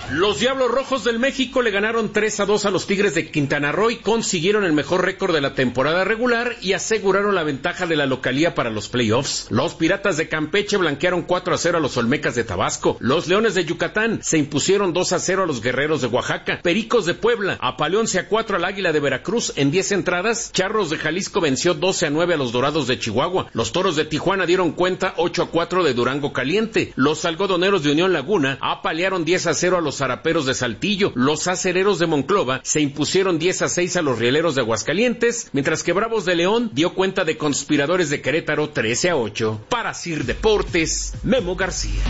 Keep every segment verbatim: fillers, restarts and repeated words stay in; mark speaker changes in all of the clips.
Speaker 1: Los Diablos Rojos del México le ganaron tres a dos a los Tigres de Quintana Roo y consiguieron el mejor récord de la temporada regular y aseguraron la ventaja de la localía para los playoffs. Los Piratas de Campeche blanquearon cuatro a cero a los Olmecas de Tabasco. Los Leones de Yucatán se impusieron dos a cero a los Guerreros de Oaxaca. Pericos de Puebla apaleó once a cuatro al Águila de Veracruz en diez entradas. Charros de Jalisco venció doce a nueve a los Dorados de Chihuahua. Los Toros de Tijuana dieron cuenta ocho a cuatro de Durango Caliente. Los Algodoneros de Unión Laguna apalearon diez a cero a los Zaraperos de Saltillo. Los Acereros de Monclova se impusieron diez a seis a los Rieleros de Aguascalientes, mientras que Bravos de León dio cuenta de Conspiradores de Querétaro trece a ocho. Para Sir Deportes, Memo García.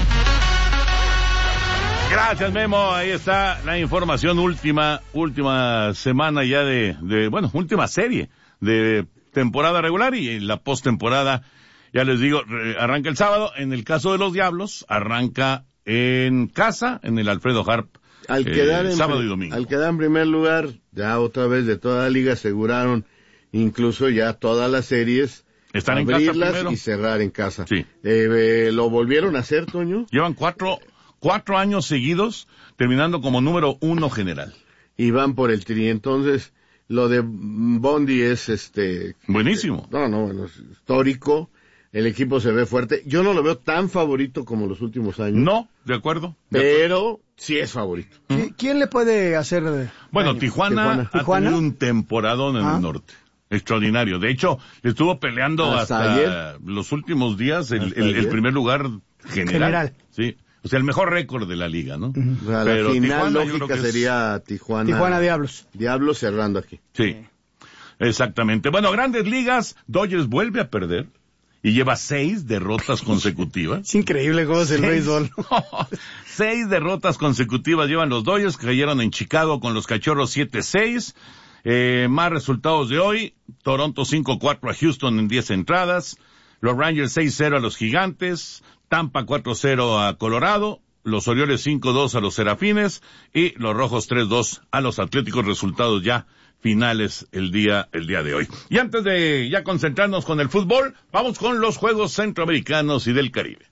Speaker 2: Gracias, Memo. Ahí está la información última, última semana ya de, de, bueno, última serie de temporada regular y la postemporada, ya les digo, arranca el sábado. En el caso de los Diablos, arranca en casa, en el Alfredo Harp.
Speaker 3: Al quedar,
Speaker 2: eh,
Speaker 3: en,
Speaker 2: sábado y domingo.
Speaker 3: al quedar en primer lugar, ya otra vez de toda la liga aseguraron incluso ya todas las series,
Speaker 2: están
Speaker 3: abrirlas
Speaker 2: en casa primero
Speaker 3: y cerrar en casa.
Speaker 2: Sí.
Speaker 3: Eh, eh, ¿Lo volvieron a hacer, Toño?
Speaker 2: Llevan cuatro, cuatro años seguidos terminando como número uno general.
Speaker 3: Y van por el tri. Entonces, lo de Bondi es este...
Speaker 2: Buenísimo.
Speaker 3: No, no, bueno, es histórico. El equipo se ve fuerte. Yo no lo veo tan favorito como los últimos años.
Speaker 2: No, de acuerdo. De
Speaker 3: pero
Speaker 2: acuerdo.
Speaker 3: sí es favorito.
Speaker 4: ¿Qui- ¿Quién le puede hacer
Speaker 2: Bueno,
Speaker 4: daño?
Speaker 2: Tijuana,
Speaker 3: Tijuana.
Speaker 2: ha
Speaker 4: ¿Tijuana?
Speaker 2: tenido un temporadón en
Speaker 4: Ah.
Speaker 2: el norte. Extraordinario. De hecho, estuvo peleando
Speaker 3: Hasta
Speaker 2: hasta,
Speaker 3: ayer.
Speaker 2: los últimos días el,
Speaker 3: Hasta
Speaker 2: el, el
Speaker 3: ayer.
Speaker 2: primer lugar general.
Speaker 4: General.
Speaker 2: Sí. O sea, el mejor récord de la liga, ¿no?
Speaker 3: O sea,
Speaker 2: Pero
Speaker 3: la final
Speaker 2: Tijuana, yo creo
Speaker 3: lógica
Speaker 2: que es-
Speaker 3: sería Tijuana.
Speaker 4: Tijuana Diablos.
Speaker 3: Diablos cerrando aquí.
Speaker 2: Sí. Exactamente. Bueno, Grandes Ligas, Dodgers vuelve a perder y lleva seis derrotas consecutivas.
Speaker 4: Es increíble cómo es el
Speaker 2: Seis.
Speaker 4: béisbol.
Speaker 2: Seis derrotas consecutivas llevan los Dodgers, que cayeron en Chicago con los Cachorros siete seis. Eh, más resultados de hoy: Toronto cinco cuatro a Houston en diez entradas, los Rangers seis cero a los Gigantes, Tampa cuatro cero a Colorado, los Orioles cinco dos a los Serafines y los Rojos tres dos a los Atléticos. Resultados ya finales el día el día de hoy. Y antes de ya concentrarnos con el fútbol, vamos con los Juegos Centroamericanos y del Caribe.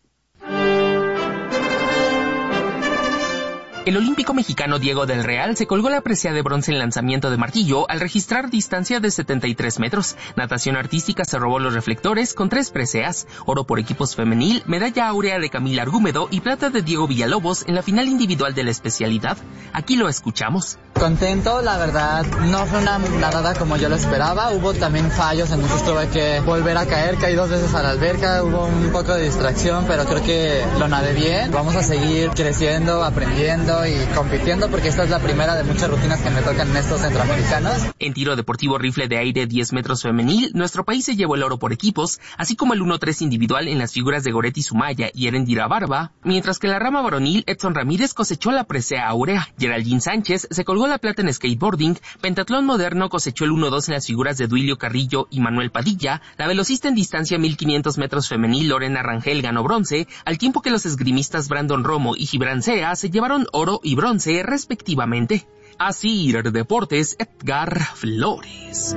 Speaker 5: El olímpico mexicano Diego del Real se colgó la presea de bronce en lanzamiento de martillo al registrar distancia de setenta y tres metros. Natación artística se robó los reflectores con tres preseas: oro por equipos femenil, medalla áurea de Camila Argúmedo y plata de Diego Villalobos en la final individual de la especialidad. Aquí lo escuchamos.
Speaker 6: Contento, la verdad, no fue una nadada como yo lo esperaba, hubo también fallos, entonces tuve que volver a caer, caí dos veces a la alberca, hubo un poco de distracción, pero creo que lo nadé bien. Vamos a seguir creciendo, aprendiendo y compitiendo porque esta es la primera de muchas rutinas que me tocan en estos centroamericanos.
Speaker 5: En tiro deportivo rifle de aire diez metros femenil, nuestro país se llevó el oro por equipos, así como el uno tres individual en las figuras de Goretti Sumaya y Erendira Barba, mientras que la rama varonil Edson Ramírez cosechó la presea áurea. Geraldine Sánchez se colgó la plata en skateboarding, pentatlón moderno cosechó el uno dos en las figuras de Duilio Carrillo y Manuel Padilla, la velocista en distancia mil quinientos metros femenil Lorena Rangel ganó bronce, al tiempo que los esgrimistas Brandon Romo y Gibran Sea se llevaron oro y bronce respectivamente. Así Deportes, Edgar Flores.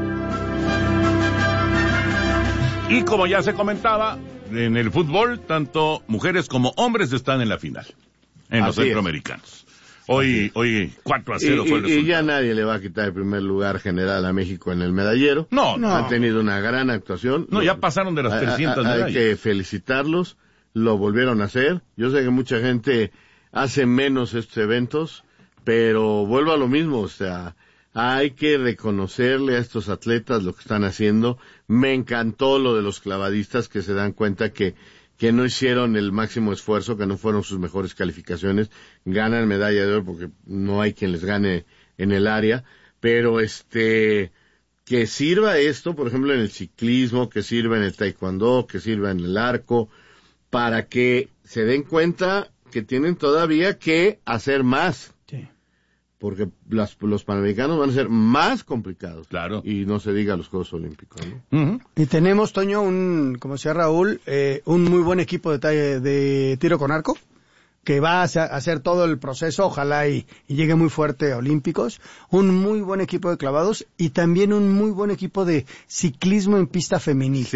Speaker 2: Y como ya se comentaba, en el fútbol, tanto mujeres como hombres están en la final, en los
Speaker 3: Así
Speaker 2: centroamericanos. Hoy, hoy cuatro a cero
Speaker 3: Y,
Speaker 2: fue el
Speaker 3: y- y ya
Speaker 2: resultado.
Speaker 3: nadie le va a quitar el primer lugar general a México en el medallero.
Speaker 2: No, no,
Speaker 3: Han tenido una gran actuación.
Speaker 2: no, ya pasaron de las
Speaker 3: Hay-
Speaker 2: trescientas
Speaker 3: hay, hay
Speaker 2: medallas.
Speaker 3: que felicitarlos, lo volvieron a hacer. Yo sé que mucha gente hace menos estos eventos, pero vuelvo a lo mismo, o sea, hay que reconocerle a estos atletas lo que están haciendo. Me encantó lo de los clavadistas que se dan cuenta que que no hicieron el máximo esfuerzo, que no fueron sus mejores calificaciones, ganan medalla de oro porque no hay quien les gane en el área, pero este, que sirva esto, por ejemplo, en el ciclismo, que sirva en el taekwondo, que sirva en el arco, para que se den cuenta que tienen todavía que hacer más.
Speaker 4: Sí.
Speaker 3: Porque las, los panamericanos van a ser más complicados.
Speaker 2: Claro.
Speaker 3: Y no se diga los Juegos Olímpicos, ¿no?
Speaker 2: Ujú.
Speaker 4: Y tenemos, Toño, un, como decía Raúl, eh, un muy buen equipo de, ta- de tiro con arco, que va a hacer, hacer todo el proceso, ojalá y, y llegue muy fuerte a Olímpicos. Un muy buen equipo de clavados y también un muy buen equipo de ciclismo en pista femenil.
Speaker 3: Sí.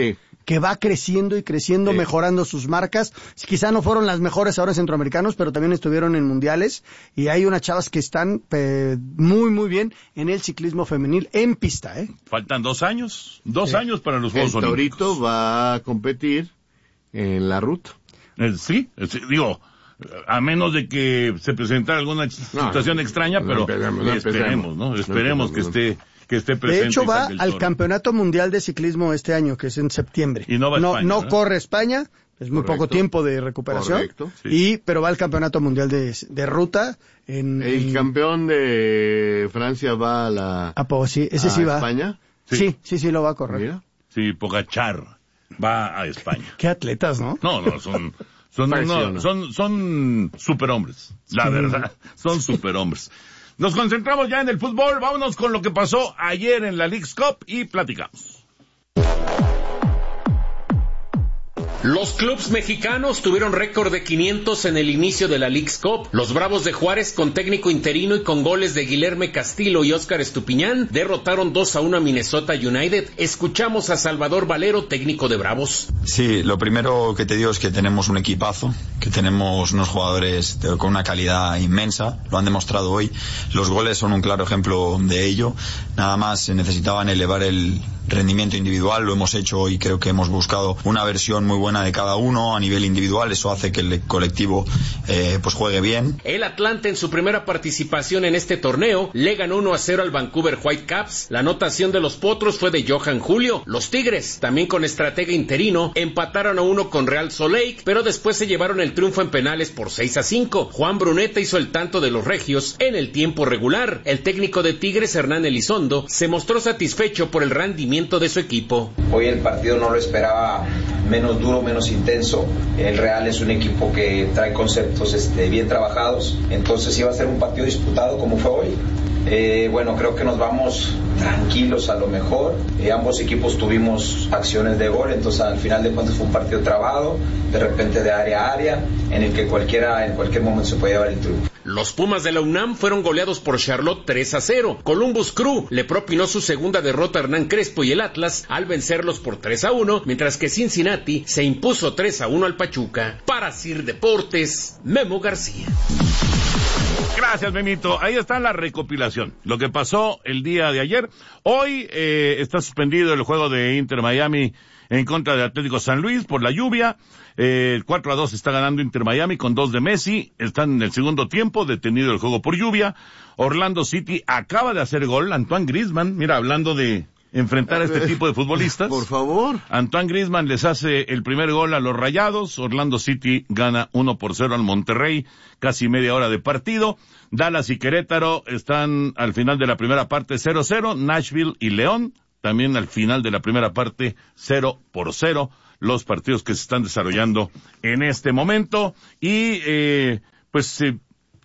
Speaker 4: que va creciendo y creciendo,
Speaker 3: Sí.
Speaker 4: mejorando sus marcas. Quizá no fueron las mejores ahora centroamericanos, pero también estuvieron en mundiales. Y hay unas chavas que están eh, muy, muy bien en el ciclismo femenil en pista, ¿eh?
Speaker 2: Faltan dos años, dos
Speaker 4: Sí.
Speaker 2: años para los
Speaker 3: El
Speaker 2: Juegos Olímpicos.
Speaker 3: Torito va a competir en la ruta.
Speaker 2: Eh, sí, eh, sí, digo, a menos de que se presentara alguna situación
Speaker 3: no,
Speaker 2: extraña,
Speaker 3: no
Speaker 2: pero
Speaker 3: empecemos, no
Speaker 2: esperemos,
Speaker 3: empecemos.
Speaker 2: ¿no?
Speaker 3: No
Speaker 2: Esperemos que
Speaker 3: empecemos.
Speaker 2: esté que esté presente.
Speaker 4: De hecho,
Speaker 2: y
Speaker 4: va
Speaker 2: saque el
Speaker 4: al
Speaker 2: toro.
Speaker 4: Campeonato Mundial de Ciclismo este año, que es en septiembre.
Speaker 2: Y no va a
Speaker 4: no,
Speaker 2: España,
Speaker 4: no
Speaker 2: ¿verdad?
Speaker 4: corre España, es muy
Speaker 3: Correcto.
Speaker 4: poco tiempo de recuperación.
Speaker 3: Correcto,
Speaker 2: sí.
Speaker 4: Y, pero va al Campeonato Mundial de, de Ruta. En,
Speaker 3: El
Speaker 4: en-
Speaker 3: campeón de Francia va a la
Speaker 4: Ah, pues sí, ese
Speaker 3: a
Speaker 4: sí va.
Speaker 3: España.
Speaker 2: Sí.
Speaker 4: Sí, sí, sí lo va a correr.
Speaker 3: Mira.
Speaker 2: Sí, Pogacar va a España.
Speaker 4: Qué atletas, ¿no?
Speaker 2: No, no, son son
Speaker 3: Impresiona.
Speaker 2: no, son son superhombres, la
Speaker 4: Sí.
Speaker 2: verdad, son superhombres. Nos concentramos ya en el fútbol, vámonos con lo que pasó ayer en la Leagues Cup y platicamos.
Speaker 1: Los clubes mexicanos tuvieron récord de quinientos en el inicio de la Leagues Cup. Los Bravos de Juárez, con técnico interino y con goles de Guilherme Castillo y Óscar Estupiñán, derrotaron dos a uno a Minnesota United. Escuchamos a Salvador Valero, técnico de Bravos.
Speaker 7: Sí, lo primero que te digo es que tenemos un equipazo, que tenemos unos jugadores de- con una calidad inmensa, lo han demostrado hoy. Los goles son un claro ejemplo de ello. Nada más necesitaban elevar el rendimiento individual, lo hemos hecho y creo que hemos buscado una versión muy buena de cada uno a nivel individual. Eso hace que el colectivo eh, pues juegue bien.
Speaker 1: El Atlante, en su primera participación en este torneo, le ganó uno a cero al Vancouver Whitecaps. La anotación de los Potros fue de Johan Julio. Los Tigres, también con estratega interino, empataron a uno con Real Salt Lake, pero después se llevaron el triunfo en penales por seis a cinco. Juan Bruneta hizo el tanto de los regios en el tiempo regular. El técnico de Tigres, Hernán Elizondo, se mostró satisfecho por el rendimiento de su equipo.
Speaker 8: Hoy el partido no lo esperaba menos duro, menos intenso. El Real es un equipo que trae conceptos este, bien trabajados, entonces iba a ser un partido disputado como fue hoy. Eh, bueno, creo que nos vamos tranquilos a lo mejor. Eh, ambos equipos tuvimos acciones de gol, entonces al final de cuentas fue un partido trabado, de repente de área a área, en el que cualquiera en cualquier momento se podía llevar el triunfo.
Speaker 1: Los Pumas de la UNAM fueron goleados por Charlotte tres a cero. Columbus Crew le propinó su segunda derrota a Hernán Crespo y el Atlas al vencerlos por tres a uno, mientras que Cincinnati se impuso tres a uno al Pachuca. Para Sir Deportes, Memo García.
Speaker 2: Gracias, Memito. Ahí está la recopilación. Lo que pasó el día de ayer. Hoy eh, está suspendido el juego de Inter Miami en contra de Atlético San Luis por la lluvia. Eh, cuatro a dos está ganando Inter Miami con dos de Messi. Están en el segundo tiempo, detenido el juego por lluvia. Orlando City acaba de hacer gol. Antoine Griezmann, mira, hablando de enfrentar a este tipo de futbolistas.
Speaker 3: Por favor.
Speaker 2: Antoine Griezmann les hace el primer gol a los Rayados. Orlando City gana uno por cero al Monterrey, casi media hora de partido. Dallas y Querétaro están al final de la primera parte cero cero. Nashville y León también al final de la primera parte cero por cero. Los partidos que se están desarrollando en este momento. Y eh, pues eh,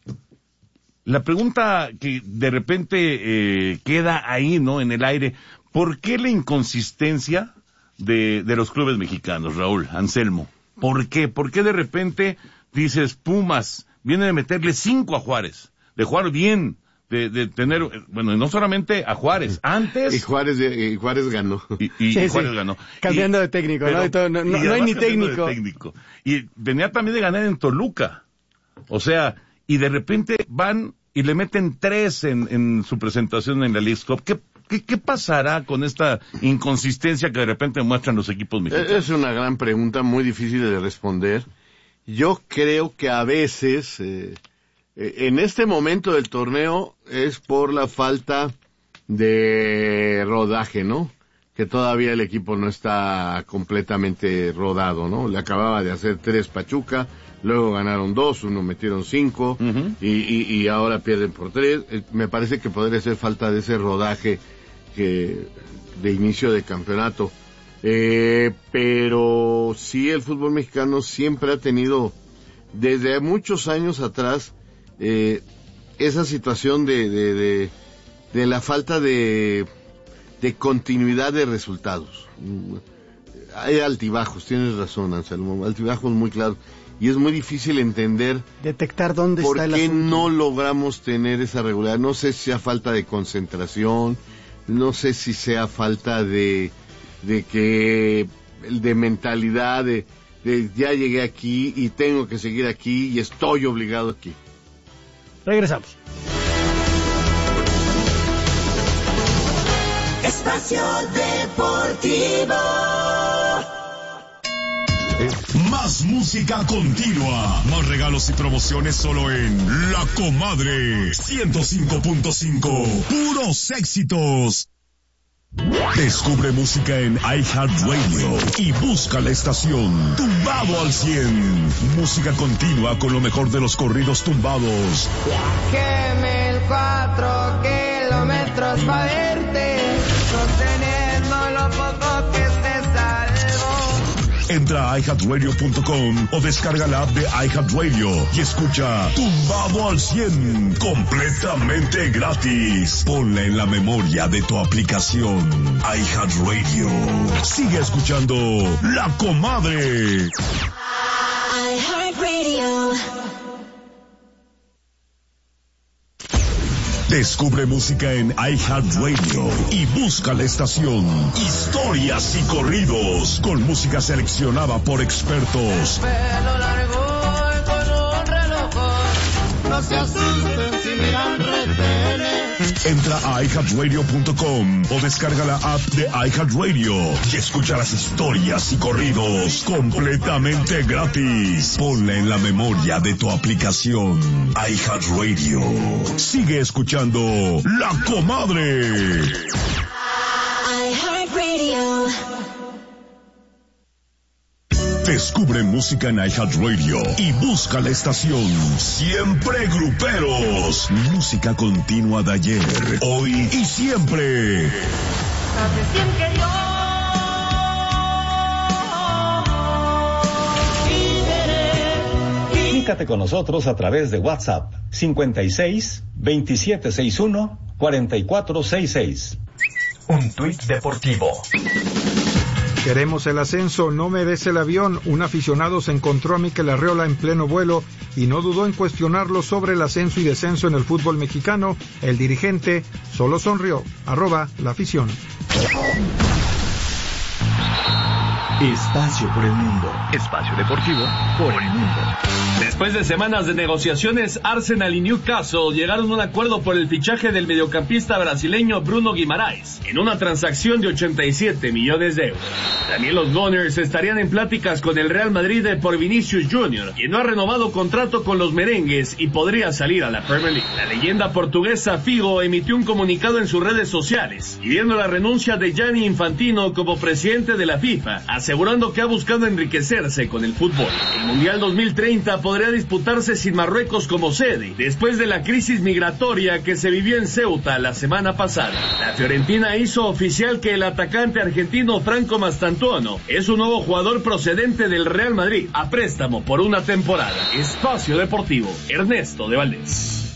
Speaker 2: la pregunta que de repente eh, queda ahí, ¿no?, en el aire. ¿Por qué la inconsistencia de, de los clubes mexicanos, Raúl, Anselmo? ¿Por qué? ¿Por qué de repente dices, Pumas viene de meterle cinco a Juárez, de jugar bien, de, de tener, bueno, no solamente a Juárez, antes...
Speaker 3: Y Juárez, y Juárez ganó.
Speaker 2: Y, y
Speaker 4: Sí,
Speaker 2: Juárez
Speaker 4: sí.
Speaker 2: ganó.
Speaker 4: Cambiando
Speaker 2: Y-
Speaker 4: de técnico,
Speaker 2: pero-
Speaker 4: ¿no? Y todo, no, no-
Speaker 2: y
Speaker 4: no hay
Speaker 2: además
Speaker 4: ni
Speaker 2: cambiando de
Speaker 4: técnico.
Speaker 2: técnico. Y venía también de ganar en Toluca. O sea, y de repente van y le meten tres en, en su presentación en la Leagues Cup. ¿Qué, qué, qué pasará con esta inconsistencia que de repente muestran los equipos mexicanos?
Speaker 3: Es una gran pregunta, muy difícil de responder. Yo creo que a veces, eh, eh, en este momento del torneo, es por la falta de rodaje, ¿no? Que todavía el equipo no está completamente rodado, ¿no? Le acababa de hacer tres Pachuca, luego ganaron dos, uno metieron cinco,
Speaker 2: Uh-huh.
Speaker 3: y, y, y ahora pierden por tres. Eh, Me parece que podría ser falta de ese rodaje que de inicio de campeonato. Eh, pero sí, el fútbol mexicano siempre ha tenido, desde muchos años atrás, eh, esa situación de, de, de, de la falta de, de continuidad de resultados. Hay altibajos, tienes razón, Anselmo, altibajos muy claros. Y es muy difícil entender
Speaker 4: Detectar dónde
Speaker 3: por
Speaker 4: está el
Speaker 3: qué
Speaker 4: asunto.
Speaker 3: no logramos tener esa regularidad. No sé si sea falta de concentración, no sé si sea falta de, de que de mentalidad, de, de ya llegué aquí y tengo que seguir aquí y estoy obligado aquí.
Speaker 4: Regresamos.
Speaker 9: Espacio Deportivo.
Speaker 10: Más música continua, más regalos y promociones solo en La Comadre ciento cinco punto cinco. Puros éxitos. Descubre música en iHeartRadio y busca la estación Tumbado al cien. Música continua con lo mejor de los corridos tumbados.
Speaker 11: Viajé mil cuatro kilómetros para verte, sosteniendo lo poco que te salvo.
Speaker 10: Entra a i heart radio punto com o descarga la app de iHeartRadio y escucha Tumbado al cien completamente gratis. Ponla en la memoria de tu aplicación iHeartRadio. Sigue escuchando La Comadre.
Speaker 9: iHeartRadio.
Speaker 10: Descubre música en iHeartRadio y busca la estación Historias y Corridos con música seleccionada por expertos.
Speaker 11: Pelo largo y con un reloj, no se asusten si miran retenes.
Speaker 10: Entra a i heart radio punto com o descarga la app de iHeartRadio y escucha las historias y corridos completamente gratis. Ponla en la memoria de tu aplicación iHeartRadio. Sigue escuchando La Comadre.
Speaker 9: iHeartRadio.
Speaker 10: Descubre música en iHeartRadio y busca la estación Siempre Gruperos. Música continua de ayer, hoy y siempre.
Speaker 11: Hace cien que yo viviré.
Speaker 12: Comunícate con nosotros a través de WhatsApp cincuenta y seis, veintisiete sesenta y uno, cuarenta y cuatro sesenta y seis. Un tuit deportivo.
Speaker 13: Queremos el ascenso, no merece el avión. Un aficionado se encontró a Mikel Arriola en pleno vuelo y no dudó en cuestionarlo sobre el ascenso y descenso en el fútbol mexicano. El dirigente solo sonrió. Arroba la afición.
Speaker 14: Espacio por el mundo. Espacio deportivo por el mundo.
Speaker 15: Después de semanas de negociaciones, Arsenal y Newcastle llegaron a un acuerdo por el fichaje del mediocampista brasileño Bruno Guimaraes, en una transacción de ochenta y siete millones de euros. También los Gunners estarían en pláticas con el Real Madrid por Vinicius Junior, quien no ha renovado contrato con los merengues y podría salir a la Premier League. La leyenda portuguesa Figo emitió un comunicado en sus redes sociales, pidiendo la renuncia de Gianni Infantino como presidente de la FIFA, asegurando que ha buscado enriquecerse con el fútbol. El Mundial dos mil treinta podría disputarse sin Marruecos como sede, después de la crisis migratoria que se vivió en Ceuta la semana pasada. La Fiorentina hizo oficial que el atacante argentino Franco Mastantuono es un nuevo jugador procedente del Real Madrid, a préstamo por una temporada. Espacio Deportivo, Ernesto de Valdés.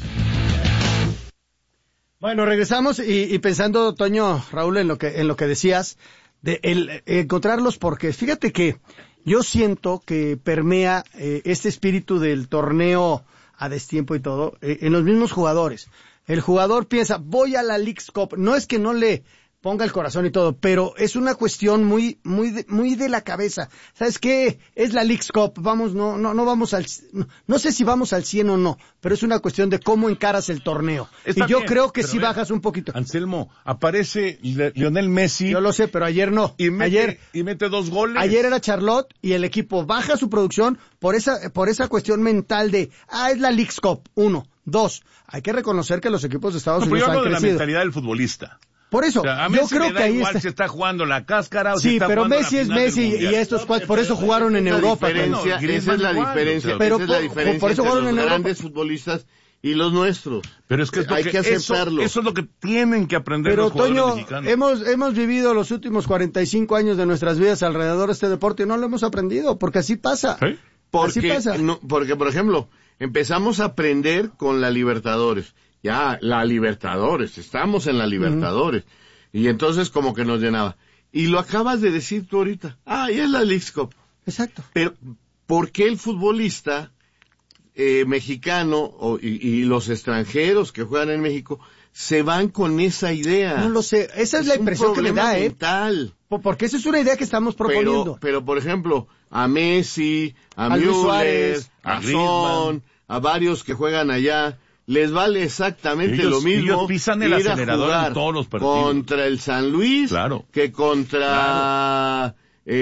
Speaker 4: Bueno, regresamos y, y pensando, Toño, Raúl, en lo que en lo que decías, de el, encontrarlos, porque fíjate que yo siento que permea eh, este espíritu del torneo a destiempo y todo eh, en los mismos jugadores. El jugador piensa, voy a la Leagues Cup, no es que no le ponga el corazón y todo, pero es una cuestión muy muy de, muy de la cabeza. ¿Sabes qué? Es la Leagues Cup, vamos, no no no vamos al no, no sé si vamos al cien o no, pero es una cuestión de cómo encaras el torneo.
Speaker 2: Está
Speaker 4: y yo
Speaker 2: bien,
Speaker 4: creo que
Speaker 2: pero
Speaker 4: si
Speaker 2: ve,
Speaker 4: bajas un poquito.
Speaker 2: Anselmo, aparece Le- Lionel Messi.
Speaker 4: Yo lo sé, pero ayer no.
Speaker 2: Y mete,
Speaker 4: ayer
Speaker 2: y mete dos goles.
Speaker 4: Ayer era Charlotte y el equipo baja su producción por esa por esa cuestión mental de, ah, es la Leagues Cup, uno. Dos, hay que reconocer que los equipos de Estados
Speaker 2: No, pero yo
Speaker 4: Unidos han
Speaker 2: hablo de la
Speaker 4: crecido.
Speaker 2: mentalidad del futbolista.
Speaker 4: Por eso,
Speaker 2: O sea, a
Speaker 4: yo
Speaker 2: Messi
Speaker 4: creo
Speaker 2: le da
Speaker 4: que ahí
Speaker 2: igual
Speaker 4: está.
Speaker 2: si está jugando la cáscara o si
Speaker 4: Sí,
Speaker 2: está
Speaker 4: pero
Speaker 2: jugando
Speaker 4: Messi
Speaker 2: la
Speaker 4: es
Speaker 2: final del
Speaker 4: Messi y
Speaker 2: Mundial.
Speaker 4: estos cuates por eso jugaron en
Speaker 3: Esa es la
Speaker 4: Europa.
Speaker 3: diferencia,
Speaker 2: Griezmann
Speaker 3: esa es la
Speaker 2: igual,
Speaker 3: diferencia,
Speaker 4: pero
Speaker 3: esa es la
Speaker 4: por-
Speaker 3: diferencia
Speaker 4: por eso
Speaker 3: entre
Speaker 4: jugaron
Speaker 3: los
Speaker 4: en Europa.
Speaker 3: grandes futbolistas y los nuestros.
Speaker 2: Pero es que, es lo
Speaker 3: hay
Speaker 2: que,
Speaker 3: que
Speaker 2: eso,
Speaker 3: aceptarlo.
Speaker 2: eso es lo que tienen que aprender
Speaker 4: Pero
Speaker 2: los jugadores
Speaker 4: Toño,
Speaker 2: mexicanos.
Speaker 4: hemos hemos vivido los últimos cuarenta y cinco años de nuestras vidas alrededor de este deporte y no lo hemos aprendido, porque así pasa.
Speaker 2: ¿Sí?
Speaker 3: Porque,
Speaker 4: Así pasa.
Speaker 3: no, porque, por ejemplo, empezamos a aprender con la Libertadores. Ya, la Libertadores, estamos en la Libertadores. Uh-huh. Y entonces como que nos llenaba. Y lo acabas de decir tú ahorita. Ah, y es la Leagues Cup.
Speaker 4: Exacto.
Speaker 3: Pero, ¿por qué el futbolista eh, mexicano o, y, y los extranjeros que juegan en México se van con esa idea?
Speaker 4: No lo sé, esa es, es la impresión que me da, ¿eh?
Speaker 3: Mental.
Speaker 4: Porque esa es una idea que estamos proponiendo.
Speaker 3: Pero, pero por ejemplo, a Messi, a,
Speaker 4: a
Speaker 3: Müller,
Speaker 2: a
Speaker 3: a Son, a varios que juegan allá, les vale exactamente
Speaker 2: ellos,
Speaker 3: lo mismo
Speaker 2: ellos pisan el
Speaker 3: ir
Speaker 2: acelerador
Speaker 3: a jugar
Speaker 2: en todos los partidos.
Speaker 3: Contra el San Luis,
Speaker 2: claro.
Speaker 3: que contra claro.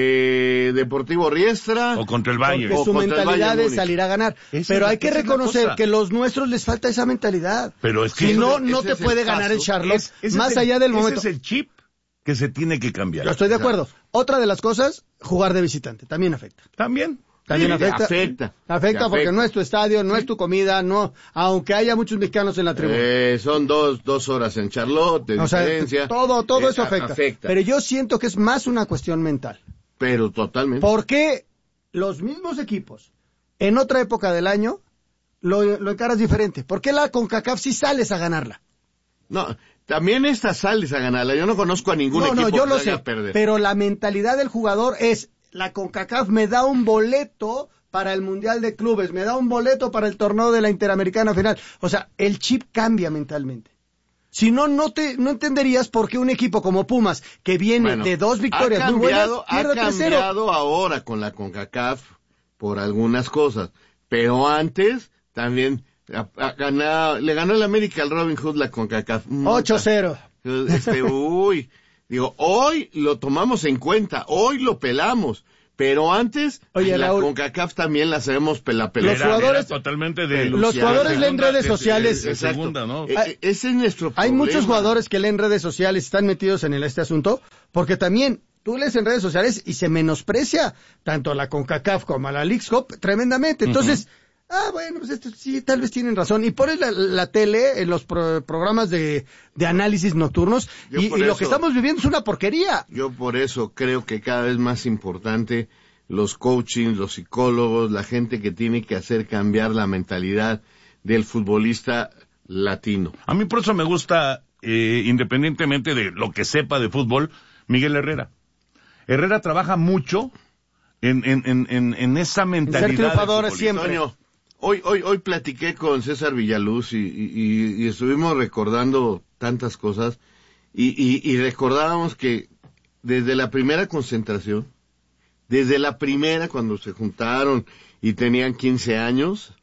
Speaker 3: eh, Deportivo Riestra.
Speaker 2: O contra el Bayern.
Speaker 4: Porque su mentalidad es salir a ganar.
Speaker 2: Esa
Speaker 4: pero
Speaker 2: es,
Speaker 4: hay que reconocer que los nuestros les falta esa mentalidad.
Speaker 2: Pero es que
Speaker 4: si no, no te puede ganar el Charlotte. Es, más allá del momento.
Speaker 2: Ese es el chip que se tiene que cambiar.
Speaker 4: Yo estoy de acuerdo. Claro. Otra de las cosas, jugar de visitante, también afecta.
Speaker 2: También.
Speaker 4: También
Speaker 3: sí,
Speaker 4: afecta.
Speaker 3: Afecta.
Speaker 4: Afecta porque afecta. No es tu estadio, no sí. es tu comida, no, aunque haya muchos mexicanos en la tribuna.
Speaker 3: Eh, son dos, dos horas en Charlotte, de o diferencia.
Speaker 4: Sea, todo, todo
Speaker 3: eh,
Speaker 4: eso afecta.
Speaker 3: afecta.
Speaker 4: Pero yo siento que es más una cuestión mental.
Speaker 3: Pero totalmente.
Speaker 4: Porque los mismos equipos, en otra época del año, lo, lo encaras diferente. ¿Por qué la CONCACAF sí sales a ganarla?
Speaker 3: No, también esta sales a ganarla. Yo no conozco a ningún
Speaker 4: no,
Speaker 3: equipo
Speaker 4: no, yo
Speaker 3: que
Speaker 4: lo
Speaker 3: vaya
Speaker 4: sé,
Speaker 3: a perder.
Speaker 4: Pero la mentalidad del jugador es, la CONCACAF me da un boleto para el Mundial de Clubes, me da un boleto para el torneo de la Interamericana final. O sea, el chip cambia mentalmente. Si no, no te, no entenderías por qué un equipo como Pumas, que viene bueno, de dos victorias
Speaker 3: cambiado,
Speaker 4: muy buenas, pierde
Speaker 3: ha cambiado ahora con la CONCACAF por algunas cosas, pero antes también a, a ganar, le ganó el América al Robin Hood la CONCACAF.
Speaker 4: ocho cero.
Speaker 3: Este, uy, digo, hoy lo tomamos en cuenta, hoy lo pelamos. Pero antes,
Speaker 4: Oye,
Speaker 3: la
Speaker 4: Raúl,
Speaker 3: CONCACAF también la sabemos pelapelera.
Speaker 2: Los jugadores totalmente de
Speaker 4: los jugadores leen redes sociales.
Speaker 2: De, de segunda, ¿no?
Speaker 3: E, ese es nuestro problema.
Speaker 4: Hay muchos jugadores que leen redes sociales, están metidos en el, este asunto, porque también tú lees en redes sociales y se menosprecia tanto a la CONCACAF como a la Leagues Cup tremendamente. Entonces, uh-huh. ah, bueno, pues esto sí, tal vez tienen razón. Y pones la, la tele en los pro, programas de, de análisis nocturnos y, y eso, lo que estamos viviendo es una porquería.
Speaker 3: Yo por eso creo que cada vez más importante los coachings, los psicólogos, la gente que tiene que hacer cambiar la mentalidad del futbolista latino.
Speaker 2: A mí por eso me gusta, eh, independientemente de lo que sepa de fútbol, Miguel Herrera. Herrera trabaja mucho en, en, en, en, en esa mentalidad.
Speaker 4: Ser triunfador siempre.
Speaker 3: Antonio, hoy, hoy, hoy platiqué con César Villaluz y, y, y estuvimos recordando tantas cosas y, y, y recordábamos que desde la primera concentración, desde la primera cuando se juntaron y tenían quince años,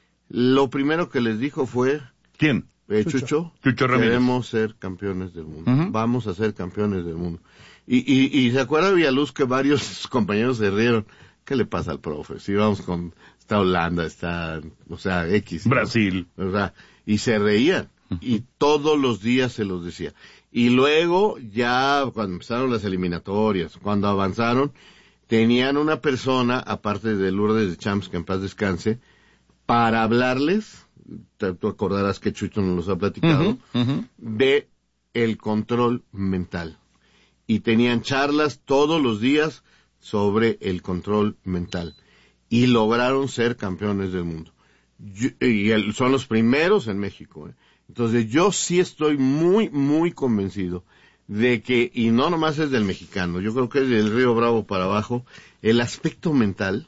Speaker 3: lo primero que les dijo fue...
Speaker 2: ¿Quién?
Speaker 3: Eh, Chucho.
Speaker 2: Chucho Ramírez.
Speaker 3: Queremos ser campeones del mundo.
Speaker 2: Uh-huh.
Speaker 3: Vamos a ser campeones del mundo. Y, y, y se acuerda Villaluz que varios compañeros se rieron. ¿Qué le pasa al profe? Si vamos con, está Holanda, está, o sea, X.
Speaker 2: Brasil.
Speaker 3: ¿no? O sea, y se reían. Uh-huh. Y todos los días se los decía. Y luego, ya cuando empezaron las eliminatorias, cuando avanzaron, tenían una persona, aparte de Lourdes de Champs, que en paz descanse, para hablarles, tú acordarás que Chucho nos los ha platicado,
Speaker 2: uh-huh, uh-huh.
Speaker 3: de el control mental. Y tenían charlas todos los días sobre el control mental. Y lograron ser campeones del mundo. Yo, y el, son los primeros en México. ¿eh? Entonces yo sí estoy muy, muy convencido de que, y no nomás es del mexicano, yo creo que es del Río Bravo para abajo, el aspecto mental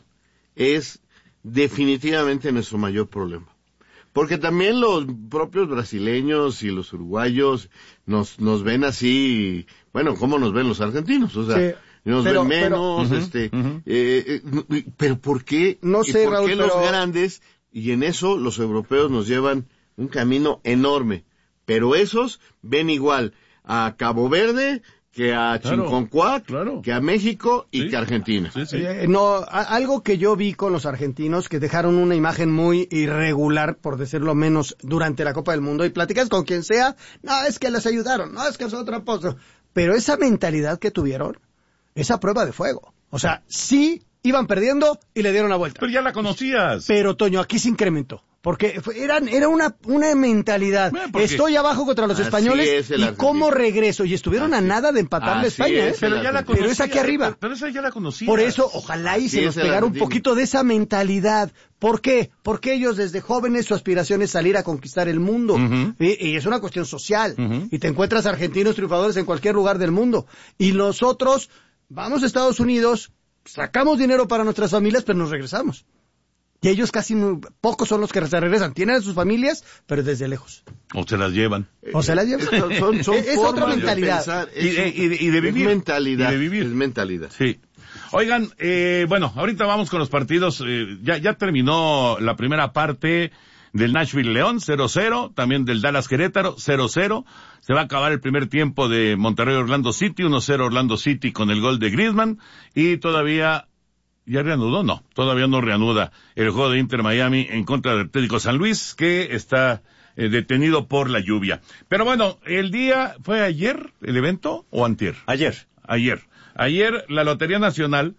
Speaker 3: es definitivamente nuestro mayor problema. Porque también los propios brasileños y los uruguayos nos nos ven así, bueno, ¿cómo nos ven los argentinos? O sea, sí, nos pero, ven menos, pero, este, uh-huh, uh-huh. Eh, eh, pero ¿por qué?
Speaker 4: No sé,
Speaker 3: ¿por
Speaker 4: Raúl,
Speaker 3: qué
Speaker 4: pero...
Speaker 3: los grandes? Y en eso los europeos nos llevan un camino enorme. Pero esos ven igual a Cabo Verde que a
Speaker 2: claro,
Speaker 3: Chinconcuac,
Speaker 2: claro.
Speaker 3: que a México y
Speaker 2: sí,
Speaker 3: que a Argentina.
Speaker 2: Sí, sí.
Speaker 4: Eh, no, a, algo que yo vi con los argentinos, que dejaron una imagen muy irregular, por decirlo menos, durante la Copa del Mundo, y platicas con quien sea, no, es que les ayudaron, no, es que es otra cosa. Pero esa mentalidad que tuvieron, esa prueba de fuego. O sea, sí iban perdiendo y le dieron la vuelta.
Speaker 2: Pero ya la conocías.
Speaker 4: Pero, Toño, aquí se incrementó. Porque eran, era una, una mentalidad. Bueno, estoy abajo contra los españoles y cómo regreso. Y estuvieron así, a nada de empatarle a España, ¿eh?
Speaker 2: Pero, ya la conocía,
Speaker 4: pero es aquí arriba.
Speaker 2: Pero, pero esa ya la conocía.
Speaker 4: Por eso, ojalá y así se nos pegara un poquito de esa mentalidad. ¿Por qué? Porque ellos desde jóvenes su aspiración es salir a conquistar el mundo. Uh-huh. y, y es una cuestión social. Uh-huh. Y te encuentras argentinos triunfadores en cualquier lugar del mundo. Y nosotros vamos a Estados Unidos, sacamos dinero para nuestras familias, pero nos regresamos. Y ellos casi no, pocos son los que se regresan. Tienen a sus familias, pero desde lejos.
Speaker 2: O se las llevan.
Speaker 4: O se las llevan.
Speaker 3: Son, son, son
Speaker 4: es otra mentalidad.
Speaker 3: De pensar,
Speaker 2: y, de, y, de, y de vivir.
Speaker 3: Es mentalidad.
Speaker 2: Y de vivir.
Speaker 3: Es mentalidad.
Speaker 2: Sí. Oigan, eh, bueno, ahorita vamos con los partidos. Eh, ya, ya terminó la primera parte del Nashville León, cero cero. También del Dallas Querétaro, cero cero. Se va a acabar el primer tiempo de Monterrey Orlando City, uno cero Orlando City con el gol de Griezmann. Y todavía, ¿ya reanudó? No, todavía no reanuda el juego de Inter Miami en contra del Atlético San Luis, que está eh, detenido por la lluvia. Pero bueno, el día, ¿fue ayer el evento o antier?
Speaker 16: Ayer.
Speaker 2: Ayer. Ayer la Lotería Nacional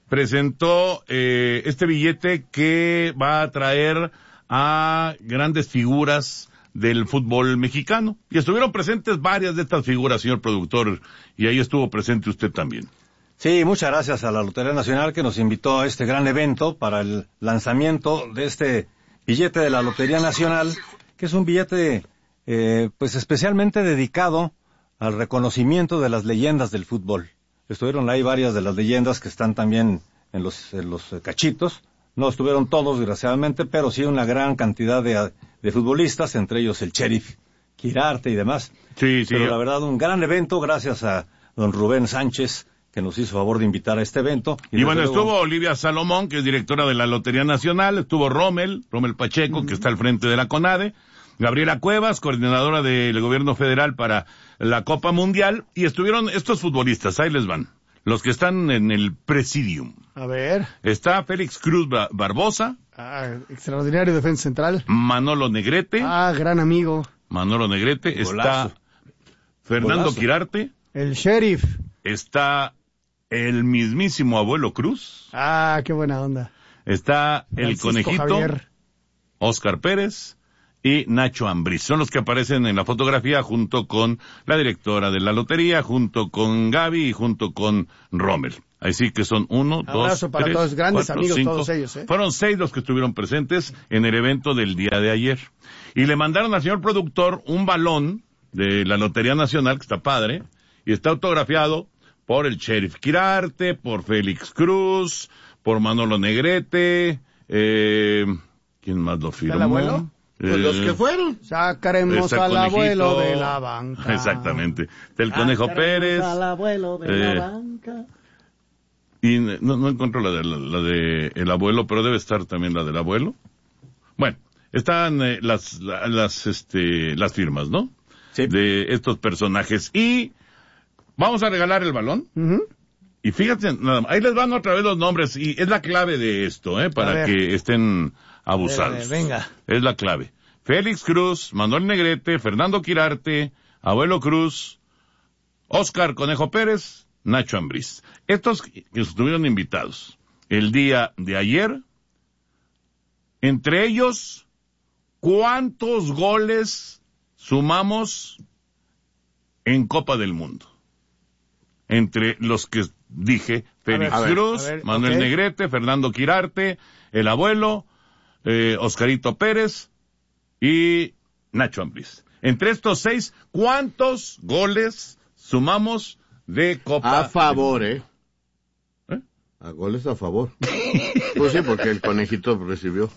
Speaker 2: presentó eh, este billete que va a traer a grandes figuras del fútbol mexicano. Y estuvieron presentes varias de estas figuras, señor productor, y ahí estuvo presente usted también.
Speaker 16: Sí, muchas gracias a la Lotería Nacional que nos invitó a este gran evento para el lanzamiento de este billete de la Lotería Nacional, que es un billete eh, pues especialmente dedicado al reconocimiento de las leyendas del fútbol. Estuvieron ahí varias de las leyendas que están también en los, en los cachitos. No estuvieron todos, desgraciadamente, pero sí una gran cantidad de, de futbolistas, entre ellos el Sheriff Quirarte y demás.
Speaker 2: Sí, sí.
Speaker 16: Pero la verdad, un gran evento, gracias a don Rubén Sánchez, que nos hizo favor de invitar a este evento.
Speaker 2: Y, y bueno, luego estuvo Olivia Salomón, que es directora de la Lotería Nacional, estuvo Rommel, Rommel Pacheco, uh-huh. que está al frente de la CONADE, Gabriela Cuevas, coordinadora del gobierno federal para la Copa Mundial, y estuvieron estos futbolistas, ahí les van, los que están en el Presidium.
Speaker 4: A ver.
Speaker 2: Está Félix Cruz Barbosa.
Speaker 4: Ah, extraordinario defensa central.
Speaker 2: Manolo Negrete.
Speaker 4: Ah, gran amigo.
Speaker 2: Manolo Negrete.
Speaker 16: Golazo.
Speaker 2: Está Fernando
Speaker 16: Golazo.
Speaker 2: Quirarte.
Speaker 4: El Sheriff.
Speaker 2: Está el mismísimo Abuelo Cruz.
Speaker 4: Ah, qué buena onda.
Speaker 2: Está
Speaker 4: Francisco
Speaker 2: el Conejito.
Speaker 4: Javier.
Speaker 2: Óscar Pérez y Nacho Ambriz. Son los que aparecen en la fotografía junto con la directora de la lotería, junto con Gaby y junto con Rommel. Así que son uno,
Speaker 4: Abrazo
Speaker 2: dos,
Speaker 4: para
Speaker 2: tres,
Speaker 4: todos, grandes
Speaker 2: cuatro,
Speaker 4: amigos
Speaker 2: cinco.
Speaker 4: todos ellos, ¿eh?
Speaker 2: Fueron seis los que estuvieron presentes en el evento del día de ayer. Y le mandaron al señor productor un balón de la Lotería Nacional, que está padre, y está autografiado por el Sheriff Quirarte, por Félix Cruz, por Manolo Negrete, eh, ¿quién más lo firmó?
Speaker 4: ¿El abuelo?
Speaker 3: Pues eh, los que fueron.
Speaker 4: Sacaremos al abuelo de la banca.
Speaker 2: Exactamente. Del Conejo
Speaker 4: Sacaremos
Speaker 2: Pérez.
Speaker 4: al abuelo de
Speaker 2: eh,
Speaker 4: la banca.
Speaker 2: Y no, no encuentro la de, la, la de el abuelo, pero debe estar también la del abuelo. Bueno, están eh, las, la, las, este, las firmas, ¿no?
Speaker 16: Sí.
Speaker 2: De estos personajes. Y vamos a regalar el balón.
Speaker 4: Uh-huh.
Speaker 2: Y fíjate, nada más, ahí les van otra vez los nombres. Y es la clave de esto, ¿eh? Para que estén abusados.
Speaker 4: A ver, a ver, venga.
Speaker 2: Es la clave. Félix Cruz, Manuel Negrete, Fernando Quirarte, Abuelo Cruz, Óscar Conejo Pérez, Nacho Ambriz. Estos que estuvieron invitados el día de ayer, entre ellos, ¿cuántos goles sumamos en Copa del Mundo? Entre los que dije, Félix
Speaker 4: a ver,
Speaker 2: Cruz,
Speaker 4: a ver,
Speaker 2: Manuel
Speaker 4: okay.
Speaker 2: Negrete, Fernando Quirarte, el abuelo, eh, Oscarito Pérez y Nacho Ambriz. Entre estos seis, ¿cuántos goles sumamos de Copa?
Speaker 3: A favor, ¿eh?
Speaker 2: ¿Eh?
Speaker 3: A goles a favor. Pues sí, porque el conejito recibió.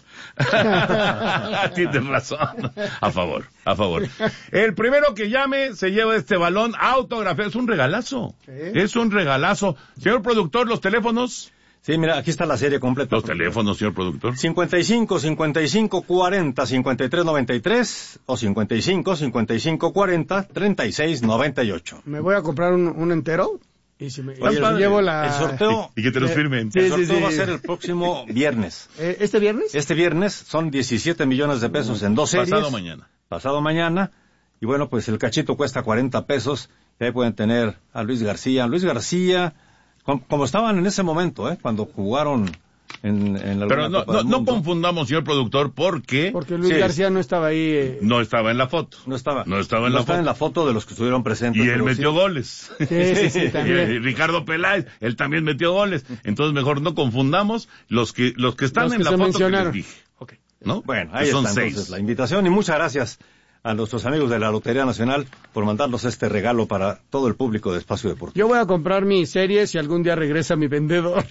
Speaker 2: Tienes razón. A favor, a favor. El primero que llame se lleva este balón autografiado. Es un regalazo.
Speaker 4: ¿Sí?
Speaker 2: Es un regalazo. Señor productor, los teléfonos.
Speaker 16: Sí, mira, aquí está la serie completa.
Speaker 2: Los teléfonos, señor productor.
Speaker 16: cincuenta y cinco, cincuenta y cinco, cuarenta, cincuenta y tres, noventa y tres o cincuenta y cinco, cincuenta y cinco, cuarenta, treinta y seis, noventa y ocho.
Speaker 4: Me voy a comprar un, un entero y si me y
Speaker 16: Oye,
Speaker 4: si llevo la...
Speaker 16: El sorteo...
Speaker 2: Y, y que te los firmen.
Speaker 16: Sí, el
Speaker 4: sí,
Speaker 16: sorteo
Speaker 4: sí.
Speaker 16: va a ser el próximo viernes.
Speaker 4: Eh, ¿Este viernes?
Speaker 16: Este viernes son diecisiete millones de pesos en dos series.
Speaker 2: Pasado mañana.
Speaker 16: Pasado mañana. Y bueno, pues el cachito cuesta cuarenta pesos. Y ahí pueden tener a Luis García. Luis García, como, como estaban en ese momento, ¿eh? Cuando jugaron en, en la
Speaker 2: Pero no,
Speaker 16: Copa
Speaker 2: no,
Speaker 16: del
Speaker 2: no
Speaker 16: Mundo.
Speaker 2: confundamos, señor productor, porque...
Speaker 4: Porque Luis
Speaker 16: Sí,
Speaker 4: García no estaba ahí. Eh...
Speaker 2: No estaba en la foto.
Speaker 16: No estaba.
Speaker 2: No estaba en
Speaker 16: no
Speaker 2: la
Speaker 16: está
Speaker 2: foto.
Speaker 16: en la foto de los que estuvieron presentes.
Speaker 2: Y él
Speaker 16: pero
Speaker 2: metió
Speaker 16: sí.
Speaker 2: goles.
Speaker 4: Sí, sí, sí,
Speaker 2: Y,
Speaker 4: también.
Speaker 2: y Ricardo Peláez, él también metió goles. Entonces mejor no confundamos los que los que están
Speaker 4: Los
Speaker 2: en
Speaker 4: que
Speaker 2: la
Speaker 4: se
Speaker 2: foto
Speaker 4: mencionaron.
Speaker 2: que les dije.
Speaker 4: Okay.
Speaker 2: ¿No?
Speaker 16: Bueno, ahí
Speaker 2: Que son
Speaker 16: está
Speaker 2: seis.
Speaker 16: entonces la invitación y muchas gracias a nuestros amigos de la Lotería Nacional por mandarnos este regalo para todo el público de Espacio Deportivo.
Speaker 4: Yo voy a comprar mi serie si algún día regresa mi vendedor.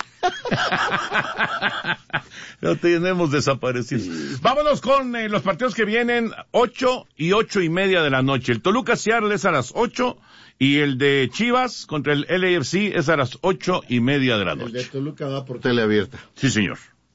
Speaker 2: Lo tenemos desaparecido. Sí. Vámonos con eh, los partidos que vienen, ocho y ocho y media de la noche. El Toluca Seattle es a las ocho y el de Chivas contra el L A F C es a las ocho y media de la noche.
Speaker 3: El de Toluca va por tele abierta.
Speaker 2: Sí, señor.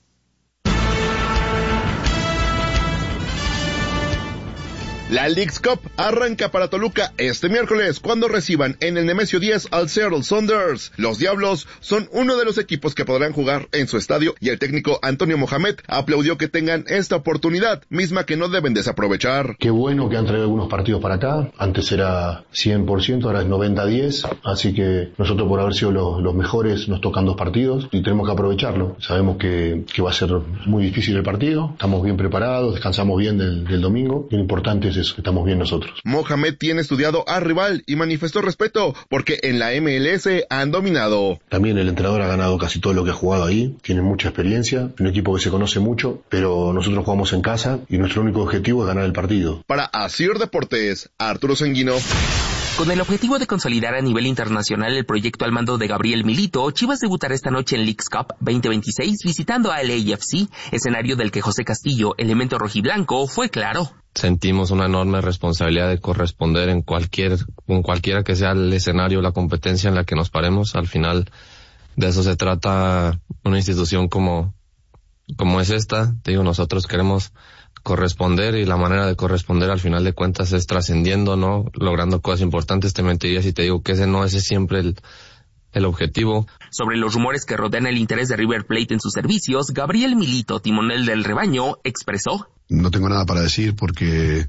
Speaker 17: La Leagues Cup arranca para Toluca este miércoles cuando reciban en el Nemesio diez al Seattle Sounders. Los Diablos son uno de los equipos que podrán jugar en su estadio y el técnico Antonio Mohamed aplaudió que tengan esta oportunidad, misma que no deben desaprovechar.
Speaker 18: Qué bueno que han traído algunos partidos para acá. Antes era cien por ciento, ahora es noventa a diez. Así que nosotros, por haber sido los, los mejores, nos tocan dos partidos y tenemos que aprovecharlo. Sabemos que, que va a ser muy difícil el partido. Estamos bien preparados, descansamos bien del, del domingo. Lo importante es eso, que estamos bien nosotros.
Speaker 17: Mohamed tiene estudiado al rival y manifestó respeto porque en la M L S han dominado.
Speaker 18: También el entrenador ha ganado casi todo lo que ha jugado ahí. Tiene mucha experiencia, un equipo que se conoce mucho, pero nosotros jugamos en casa y nuestro único objetivo es ganar el partido.
Speaker 17: Para Asir Deportes, Arturo Sanguino.
Speaker 5: Con el objetivo de consolidar a nivel internacional el proyecto al mando de Gabriel Milito, Chivas debutará esta noche en Leagues Cup veinte veintiséis visitando a L A F C, escenario del que José Castillo, elemento rojiblanco, fue claro.
Speaker 19: Sentimos una enorme responsabilidad de corresponder en cualquier, en cualquiera que sea el escenario, la competencia en la que nos paremos. Al final de eso se trata una institución como, como es esta. Te digo, nosotros queremos corresponder y la manera de corresponder al final de cuentas es trascendiendo, ¿no? Logrando cosas importantes. Te mentiría si te digo que ese no ese es siempre el, el objetivo.
Speaker 5: Sobre los rumores que rodean el interés de River Plate en sus servicios, Gabriel Milito, timonel del rebaño, expresó:
Speaker 20: no tengo nada para decir porque,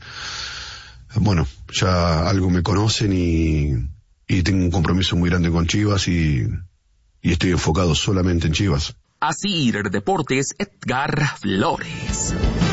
Speaker 20: bueno, ya algo me conocen y, y tengo un compromiso muy grande con Chivas y, y estoy enfocado solamente en Chivas.
Speaker 5: Asir Deportes, Edgar Flores.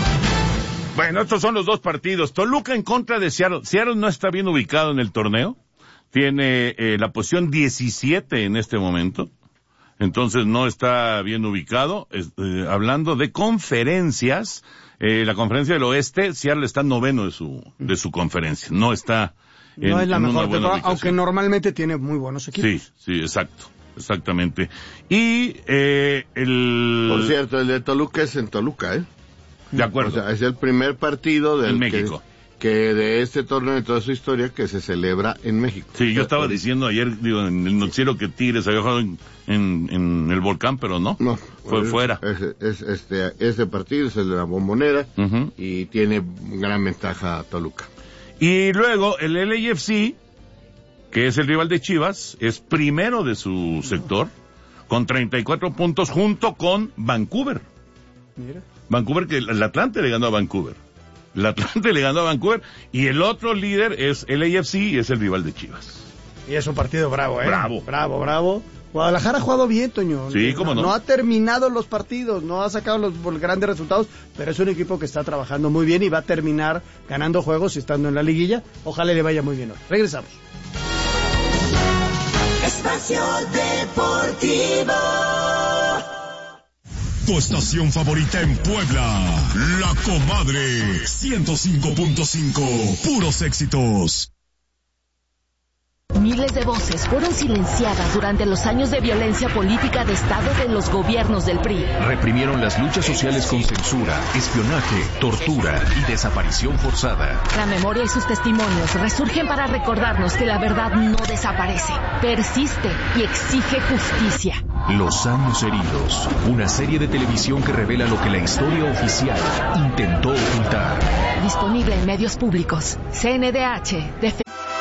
Speaker 2: Bueno, estos son los dos partidos. Toluca en contra de Seattle. Seattle no está bien ubicado en el torneo. Tiene eh, la posición diecisiete en este momento. Entonces no está bien ubicado. Es, eh, hablando de conferencias, eh, la conferencia del oeste, Seattle está noveno de su, de su conferencia. No está en,
Speaker 4: no es la
Speaker 2: en
Speaker 4: mejor
Speaker 2: una buena
Speaker 4: temporada, aunque normalmente tiene muy buenos equipos.
Speaker 2: Sí, sí, exacto. Exactamente. Y eh, el...
Speaker 3: Por cierto, el de Toluca es en Toluca, ¿eh?
Speaker 2: De acuerdo.
Speaker 3: O sea, es el primer partido del
Speaker 2: en México.
Speaker 3: Que, que de este torneo y toda su historia que se celebra en México.
Speaker 2: Sí, yo estaba diciendo ayer, digo, en el noticiero que Tigres había jugado en, en, en el Volcán, pero no. No. Fue
Speaker 3: es,
Speaker 2: fuera.
Speaker 3: Es, es, este, este partido es el de la Bombonera uh-huh. y tiene gran ventaja Toluca.
Speaker 2: Y luego el L A F C, que es el rival de Chivas, es primero de su sector, con treinta y cuatro puntos junto con Vancouver.
Speaker 4: Mira.
Speaker 2: Vancouver, que el Atlante le ganó a Vancouver. El Atlante le ganó a Vancouver y el otro líder es el L A F C y es el rival de Chivas.
Speaker 4: Y es un partido bravo, ¿eh?
Speaker 2: Bravo.
Speaker 4: Bravo, bravo. Guadalajara ha jugado bien, Toño.
Speaker 2: Sí, cómo no.
Speaker 4: No ha terminado los partidos, no ha sacado los, los grandes resultados, pero es un equipo que está trabajando muy bien y va a terminar ganando juegos y estando en la liguilla. Ojalá le vaya muy bien hoy. Regresamos.
Speaker 9: Espacio Deportivo.
Speaker 10: Tu estación favorita en Puebla, La Comadre, ciento cinco punto cinco, puros éxitos.
Speaker 21: Miles de voces fueron silenciadas durante los años de violencia política de Estado de los gobiernos del P R I.
Speaker 14: Reprimieron las luchas sociales con censura, espionaje, tortura y desaparición forzada.
Speaker 21: La memoria y sus testimonios resurgen para recordarnos que la verdad no desaparece, persiste y exige justicia.
Speaker 14: Los años heridos, una serie de televisión que revela lo que la historia oficial intentó ocultar.
Speaker 21: Disponible en medios públicos. C N D H, Defensa